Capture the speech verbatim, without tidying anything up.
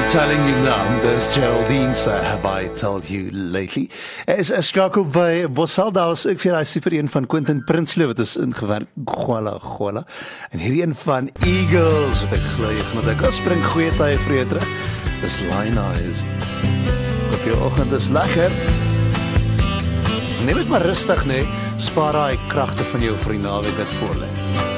telling you now, there's Geraldine say, have I told you lately? Is is skakel by Bosal, daar was ek vir daai super een van Quentin Prinsloo wat is ingewerk, Gwala, Gwala. En hierdie een van Eagles, wat ek glo jy gaan ek spring goeie tye vroeg terug. Dis Line Eyes. Op jou oggend is lekker. Neem dit maar rustig, nee. Spaar daai kragte van jou vir die naweek wat voor lê.